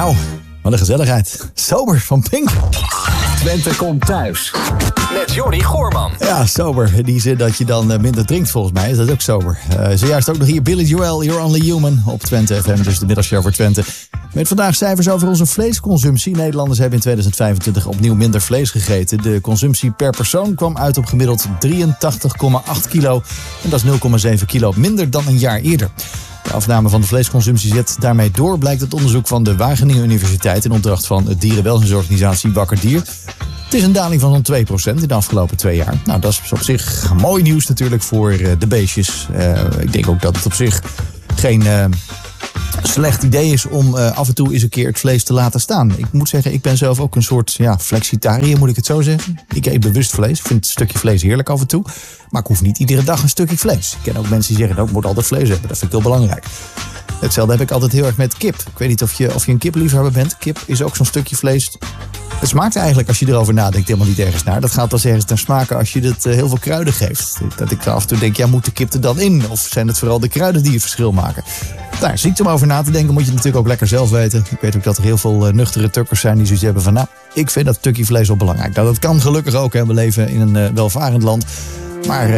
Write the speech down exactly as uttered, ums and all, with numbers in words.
Nou, wat een gezelligheid. Sober van Pink. Twente komt thuis. Met Jordi Goorman. Ja, sober. In die zin dat je dan minder drinkt volgens mij. Is dat ook sober. Uh, zojuist ook nog hier Billy Joel, You're Only Human op Twente F M. Dus de middagshow voor Twente. Met vandaag cijfers over onze vleesconsumptie. Nederlanders hebben in tweeduizend vijfentwintig opnieuw minder vlees gegeten. De consumptie per persoon kwam uit op gemiddeld drieëntachtig komma acht kilo. En dat is nul komma zeven kilo minder dan een jaar eerder. De afname van de vleesconsumptie zet daarmee door, blijkt het onderzoek van de Wageningen Universiteit in opdracht van de dierenwelzijnsorganisatie Wakker Dier. Het is een daling van zo'n twee procent in de afgelopen twee jaar. Nou, dat is op zich mooi nieuws natuurlijk voor de beestjes. Uh, ik denk ook dat het op zich geen uh, slecht idee is om uh, af en toe eens een keer het vlees te laten staan. Ik moet zeggen, ik ben zelf ook een soort ja, flexitariër, moet ik het zo zeggen. Ik eet bewust vlees. Ik vind een stukje vlees heerlijk af en toe. Maar ik hoef niet iedere dag een stukje vlees. Ik ken ook mensen die zeggen, nou, ik moet altijd vlees hebben. Dat vind ik heel belangrijk. Hetzelfde heb ik altijd heel erg met kip. Ik weet niet of je, of je een kipliefhebber bent. Kip is ook zo'n stukje vlees. Het smaakt eigenlijk, als je erover nadenkt, helemaal niet ergens naar. Dat gaat pas ergens naar smaken als je het uh, heel veel kruiden geeft. Dat ik af en toe denk, ja, moet de kip er dan in? Of zijn het vooral de kruiden die het verschil maken? Daar zie ik om over na te denken, moet je natuurlijk ook lekker zelf weten. Ik weet ook dat er heel veel uh, nuchtere tukkers zijn die zoiets hebben van, nou, ik vind dat stukje vlees wel belangrijk. Nou, dat kan gelukkig ook, hè. We leven in een uh, welvarend land. Maar